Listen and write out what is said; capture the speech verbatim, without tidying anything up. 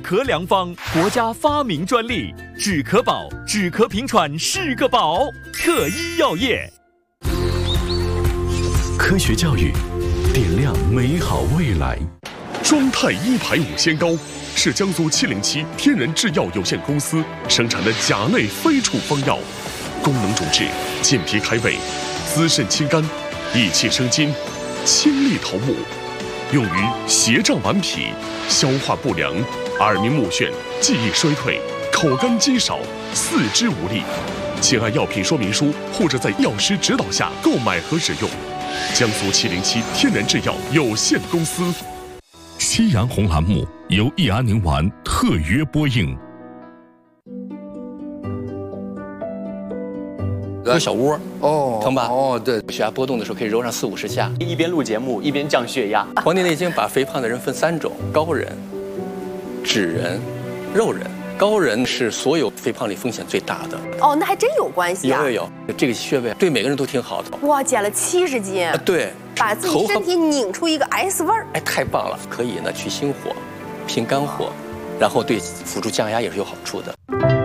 壳良方，国家发明专利，止壳宝，止壳平喘是个宝。特医药业， 科学教育，点亮美好未来。 庄泰一排五仙膏是江苏七零七天人制药有限公司生产的甲类非处方药，功能主治健脾开胃、滋肾清肝、益气生津、清利头目，用于斜胀顽皮、消化不良、耳鸣目眩、记忆衰退、口干肌少、四肢无力。请按药品说明书或者在药师指导下购买和使用。江苏七零七天然制药有限公司。 夕阳红栏目由益安宁丸特约播映。 有小窝哦， 疼吧？ 哦，对， 血压波动的时候可以揉上四五十下。 一边录节目一边降血压。 《黄帝内经》把肥胖的人分三种：高人、脂人、肉人。高人是所有肥胖里风险最大的。 哦，那还真有关系啊！ 有有有，这个穴位对每个人都挺好的。 哇，减了七十斤啊！对， 把自己身体拧出一个 S 味儿。 哎，太棒了！可以呢，去心火，平肝火，然后对辅助降压也是有好处的。